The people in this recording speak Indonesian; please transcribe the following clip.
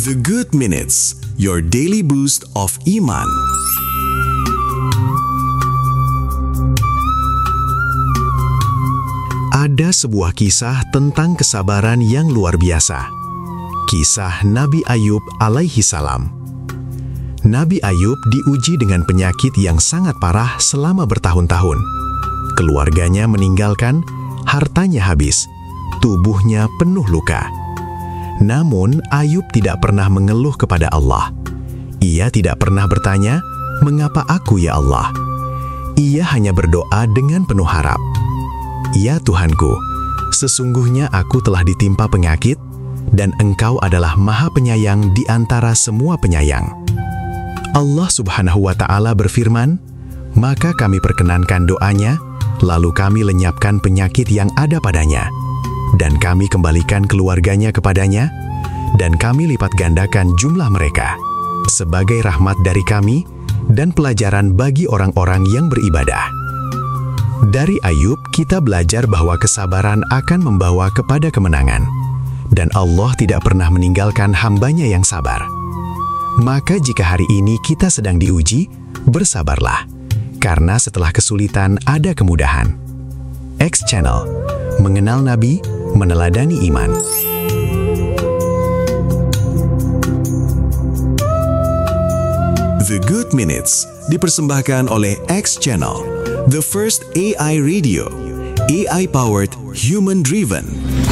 The Good Minutes, your daily boost of iman. Ada sebuah kisah tentang kesabaran yang luar biasa. Kisah Nabi Ayub alaihi salam. Nabi Ayub diuji dengan penyakit yang sangat parah selama bertahun-tahun. Keluarganya meninggalkan, hartanya habis, tubuhnya penuh luka. Namun, Ayub tidak pernah mengeluh kepada Allah. Ia tidak pernah bertanya, "Mengapa aku ya Allah?" Ia hanya berdoa dengan penuh harap. "Ya Tuhanku, sesungguhnya aku telah ditimpa penyakit, dan Engkau adalah Maha Penyayang di antara semua penyayang." Allah Subhanahu wa Ta'ala berfirman, "Maka kami perkenankan doanya, lalu kami lenyapkan penyakit yang ada padanya, dan kami kembalikan keluarganya kepadanya, dan kami lipat gandakan jumlah mereka, sebagai rahmat dari kami dan pelajaran bagi orang-orang yang beribadah." Dari Ayub, kita belajar bahwa kesabaran akan membawa kepada kemenangan, dan Allah tidak pernah meninggalkan hambanya yang sabar. Maka jika hari ini kita sedang diuji, bersabarlah, karena setelah kesulitan ada kemudahan. X Channel, mengenal Nabi, meneladani iman. The Good Minutes dipersembahkan oleh X Channel, the first AI radio, AI-powered, human-driven.